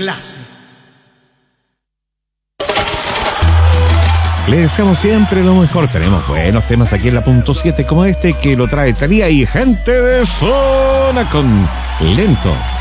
clase. Le deseamos siempre lo mejor. Tenemos buenos temas aquí en la punto 7 como este que lo trae Thalía y Gente de Zona con Lento.